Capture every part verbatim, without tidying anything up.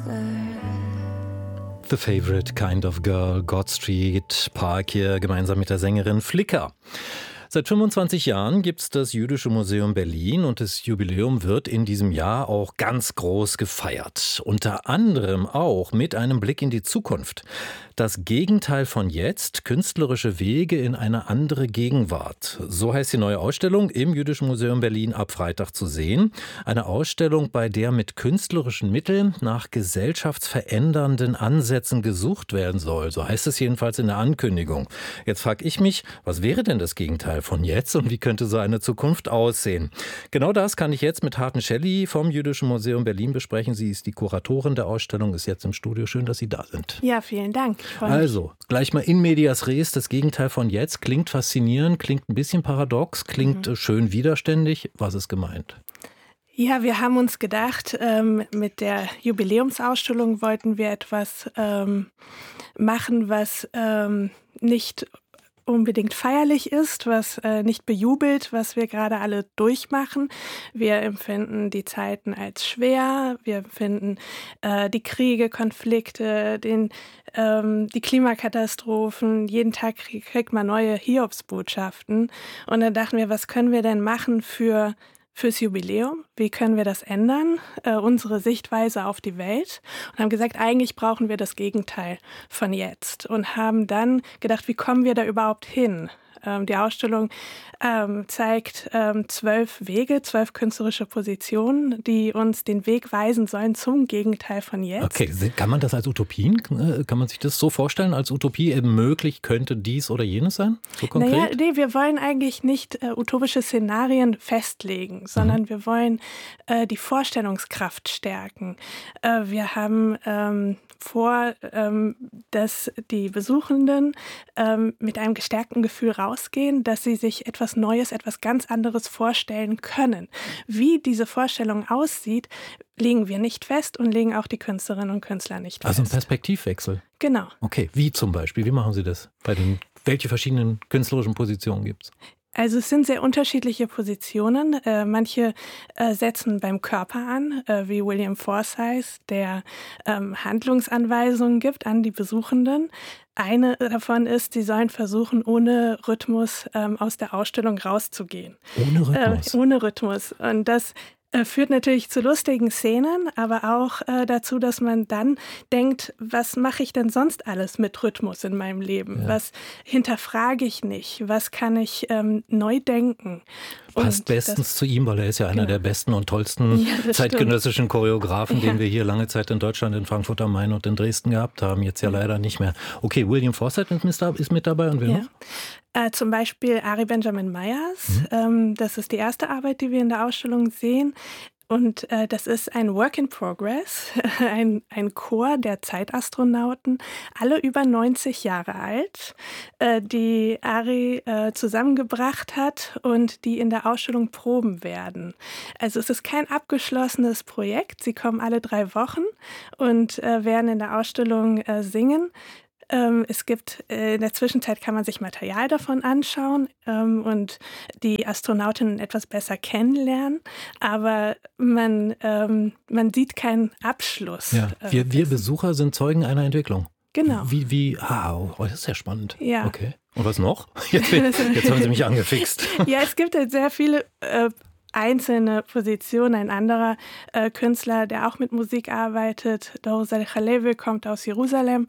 The Favorite Kind of Girl, God Street Park hier gemeinsam mit der Sängerin Flicker. Seit fünfundzwanzig Jahren gibt es das Jüdische Museum Berlin und das Jubiläum wird in diesem Jahr auch ganz groß gefeiert. Unter anderem auch mit einem Blick in die Zukunft. Das Gegenteil von jetzt, künstlerische Wege in eine andere Gegenwart. So heißt die neue Ausstellung im Jüdischen Museum Berlin ab Freitag zu sehen. Eine Ausstellung, bei der mit künstlerischen Mitteln nach gesellschaftsverändernden Ansätzen gesucht werden soll. So heißt es jedenfalls in der Ankündigung. Jetzt frage ich mich, was wäre denn das Gegenteil von jetzt und wie könnte so eine Zukunft aussehen? Genau das kann ich jetzt mit Harten Schelli vom Jüdischen Museum Berlin besprechen. Sie ist die Kuratorin der Ausstellung, ist jetzt im Studio. Schön, dass Sie da sind. Ja, vielen Dank. Also, gleich mal in medias res, das Gegenteil von jetzt. Klingt faszinierend, klingt ein bisschen paradox, klingt mhm. schön widerständig. Was ist gemeint? Ja, wir haben uns gedacht, ähm, mit der Jubiläumsausstellung wollten wir etwas ähm, machen, was ähm, nicht unbedingt feierlich ist, was äh, nicht bejubelt, was wir gerade alle durchmachen. Wir empfinden die Zeiten als schwer, wir empfinden äh, die Kriege, Konflikte, den, ähm, die Klimakatastrophen. Jeden Tag krieg, kriegt man neue Hiobsbotschaften. Und dann dachten wir, was können wir denn machen für fürs Jubiläum? Wie können wir das ändern, äh, unsere Sichtweise auf die Welt? Und haben gesagt, eigentlich brauchen wir das Gegenteil von jetzt. Und haben dann gedacht, wie kommen wir da überhaupt hin? Ähm, die Ausstellung ähm, zeigt ähm, zwölf Wege, zwölf künstlerische Positionen, die uns den Weg weisen sollen zum Gegenteil von jetzt. Okay, kann man das als Utopien, kann man sich das so vorstellen, als Utopie eben möglich könnte dies oder jenes sein? So konkret? Naja, nee, wir wollen eigentlich nicht äh, utopische Szenarien festlegen, sondern mhm. wir wollen äh, die Vorstellungskraft stärken. Äh, wir haben ähm, vor, ähm, dass die Besuchenden ähm, mit einem gestärkten Gefühl rausgehen, dass sie sich etwas Neues, etwas ganz anderes vorstellen können. Wie diese Vorstellung aussieht, legen wir nicht fest und legen auch die Künstlerinnen und Künstler nicht fest. Also ein Perspektivwechsel? Genau. Okay, wie zum Beispiel? Wie machen Sie das? Bei den, welche verschiedenen künstlerischen Positionen gibt es? Also es sind sehr unterschiedliche Positionen. Äh, manche äh, setzen beim Körper an, äh, wie William Forsyth, der ähm, Handlungsanweisungen gibt an die Besuchenden. Eine davon ist, sie sollen versuchen, ohne Rhythmus ähm, aus der Ausstellung rauszugehen. Ohne Rhythmus? Äh, ohne Rhythmus. Und das äh, führt natürlich zu lustigen Szenen, aber auch äh, dazu, dass man dann denkt, was mache ich denn sonst alles mit Rhythmus in meinem Leben? Ja. Was hinterfrage ich nicht? Was kann ich ähm, neu denken? Passt und bestens das, zu ihm, weil er ist ja einer genau. der besten und tollsten ja, zeitgenössischen stimmt. Choreografen, ja. den wir hier lange Zeit in Deutschland, in Frankfurt am Main und in Dresden gehabt haben. Jetzt ja mhm. leider nicht mehr. Okay, William Forsyth ist mit dabei und wer ja. noch? Äh, zum Beispiel Ari Benjamin Myers. Mhm. Ähm, das ist die erste Arbeit, die wir in der Ausstellung sehen. Und äh, das ist ein Work in Progress, ein, ein Chor der Zeitastronauten, alle über neunzig Jahre alt, äh, die Ari äh, zusammengebracht hat und die in der Ausstellung proben werden. Also es ist kein abgeschlossenes Projekt. Sie kommen alle drei Wochen und äh, werden in der Ausstellung äh, singen. Es gibt, in der Zwischenzeit kann man sich Material davon anschauen ähm, und die Astronautinnen etwas besser kennenlernen, aber man, ähm, man sieht keinen Abschluss. Ja, wir, wir Besucher sind Zeugen einer Entwicklung. Genau. Wie, wie, ah, oh, das ist ja spannend. Ja. Okay. Und was noch? Jetzt, jetzt haben Sie mich angefixt. Ja, es gibt halt sehr viele äh, einzelne Positionen. Ein anderer äh, Künstler, der auch mit Musik arbeitet, Dorosel Halevi, kommt aus Jerusalem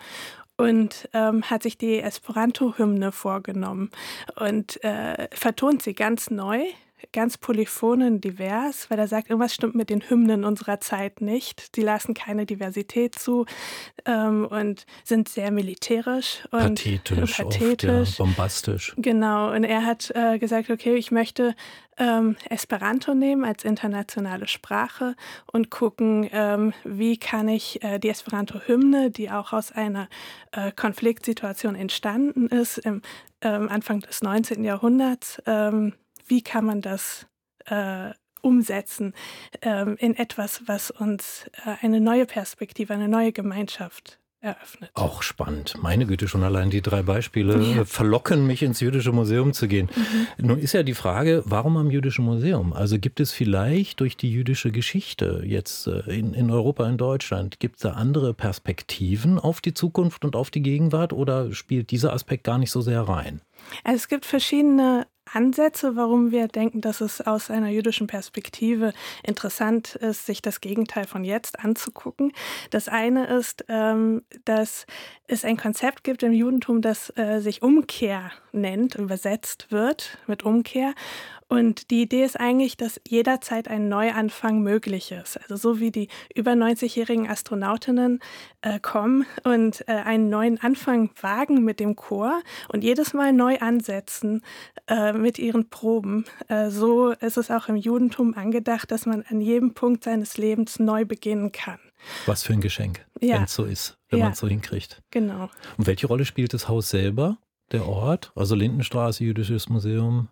und ähm, hat sich die Esperanto-Hymne vorgenommen und äh, vertont sie ganz neu, ganz polyphon und divers, weil er sagt, irgendwas stimmt mit den Hymnen unserer Zeit nicht. Die lassen keine Diversität zu ähm, und sind sehr militärisch und pathetisch, pathetisch. Oft, ja, bombastisch. Genau, und er hat äh, gesagt, okay, ich möchte ähm, Esperanto nehmen als internationale Sprache und gucken, ähm, wie kann ich äh, die Esperanto-Hymne, die auch aus einer äh, Konfliktsituation entstanden ist, im ähm, Anfang des neunzehnten Jahrhunderts, ähm, wie kann man das äh, umsetzen ähm, in etwas, was uns äh, eine neue Perspektive, eine neue Gemeinschaft eröffnet. Auch spannend. Meine Güte, schon allein die drei Beispiele Ja. verlocken mich, ins Jüdische Museum zu gehen. Mhm. Nun ist ja die Frage, warum am Jüdischen Museum? Also gibt es vielleicht durch die jüdische Geschichte jetzt äh, in, in Europa, in Deutschland, gibt es da andere Perspektiven auf die Zukunft und auf die Gegenwart oder spielt dieser Aspekt gar nicht so sehr rein? Also es gibt verschiedene Ansätze, warum wir denken, dass es aus einer jüdischen Perspektive interessant ist, sich das Gegenteil von jetzt anzugucken. Das eine ist, ähm, dass es ein Konzept gibt im Judentum, das äh, sich Umkehr nennt, übersetzt wird mit Umkehr. Und die Idee ist eigentlich, dass jederzeit ein Neuanfang möglich ist. Also so wie die über neunzigjährigen Astronautinnen äh, kommen und äh, einen neuen Anfang wagen mit dem Chor und jedes Mal neu ansetzen äh, mit ihren Proben. Äh, so ist es auch im Judentum angedacht, dass man an jedem Punkt seines Lebens neu beginnen kann. Was für ein Geschenk, Ja. wenn es so ist, wenn Ja. man es so hinkriegt. Genau. Und welche Rolle spielt das Haus selber, der Ort? Also Lindenstraße, Jüdisches Museum?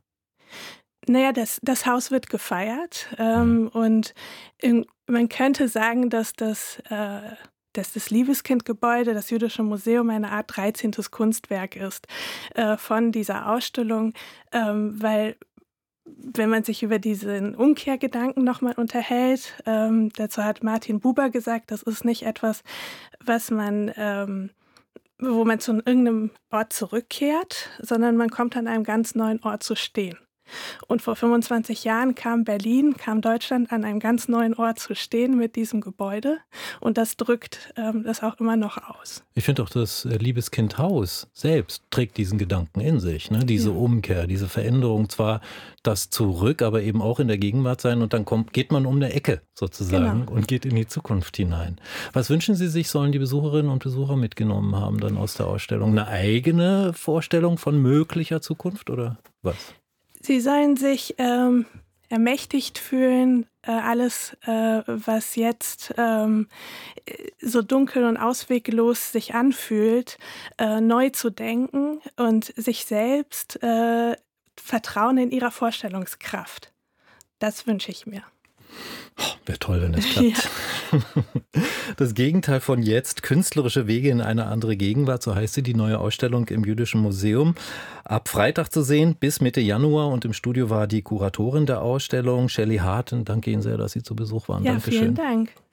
Naja, das, das Haus wird gefeiert ähm, und in, man könnte sagen, dass das, äh, dass das Liebeskindgebäude, das Jüdische Museum, eine Art dreizehntes Kunstwerk ist äh, von dieser Ausstellung, ähm, weil wenn man sich über diesen Umkehrgedanken nochmal unterhält, ähm, dazu hat Martin Buber gesagt, das ist nicht etwas, was man... Ähm, wo man zu irgendeinem Ort zurückkehrt, sondern man kommt an einem ganz neuen Ort zu stehen. Und vor fünfundzwanzig Jahren kam Berlin, kam Deutschland an einem ganz neuen Ort zu stehen mit diesem Gebäude. Und das drückt ähm, das auch immer noch aus. Ich finde auch, das äh, Liebeskindhaus selbst trägt diesen Gedanken in sich, ne? Diese Ja. Umkehr, diese Veränderung, zwar das Zurück, aber eben auch in der Gegenwart sein und dann kommt, geht man um eine Ecke sozusagen Genau. und geht in die Zukunft hinein. Was wünschen Sie sich, sollen die Besucherinnen und Besucher mitgenommen haben dann aus der Ausstellung? Eine eigene Vorstellung von möglicher Zukunft oder was? Sie sollen sich ähm, ermächtigt fühlen, äh, alles, äh, was jetzt ähm, so dunkel und ausweglos sich anfühlt, äh, neu zu denken und sich selbst äh, vertrauen in ihrer Vorstellungskraft. Das wünsche ich mir. Wäre toll, wenn das klappt. Das Gegenteil von jetzt, künstlerische Wege in eine andere Gegenwart, so heißt sie, die neue Ausstellung im Jüdischen Museum. Ab Freitag zu sehen bis Mitte Januar und im Studio war die Kuratorin der Ausstellung, Shelley Harten. Danke Ihnen sehr, dass Sie zu Besuch waren. Ja, Dankeschön. vielen Dank.